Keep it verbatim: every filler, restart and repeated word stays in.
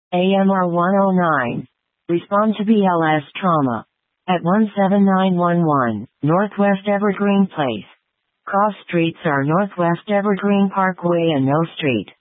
A M R one oh nine. Respond to B L S trauma. At one seven nine one one, Northwest Evergreen Place. Cross streets are Northwest Evergreen Parkway and Mill Street.